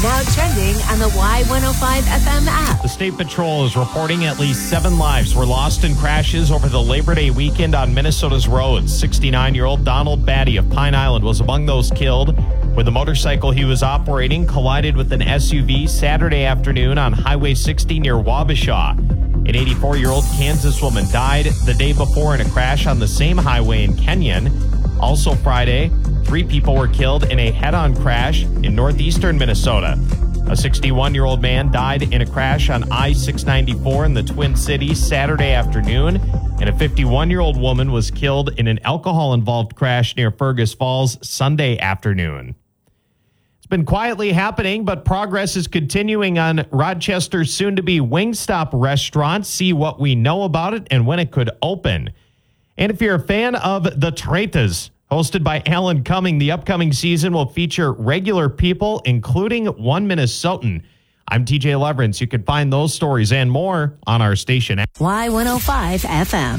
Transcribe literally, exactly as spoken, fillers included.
Now trending on the Y one oh five F M app. The State Patrol is reporting at least seven lives were lost in crashes over the Labor Day weekend on Minnesota's roads. sixty-nine-year-old Donald Batty of Pine Island was among those killed when the motorcycle he was operating collided with an S U V Saturday afternoon on Highway sixty near Wabasha. An eighty-four-year-old Kansas woman died the day before in a crash on the same highway in Kenyon. Also Friday, three people were killed in a head-on crash in northeastern Minnesota. A sixty-one-year-old man died in a crash on I six ninety-four in the Twin Cities Saturday afternoon, and a fifty-one-year-old woman was killed in an alcohol-involved crash near Fergus Falls Sunday afternoon. It's been quietly happening, but progress is continuing on Rochester's soon-to-be Wingstop restaurant. See what we know about it and when it could open. And if you're a fan of The Traitas, hosted by Alan Cumming, the upcoming season will feature regular people, including one Minnesotan. I'm T J Leverance. You can find those stories and more on our station. Y one oh five F M.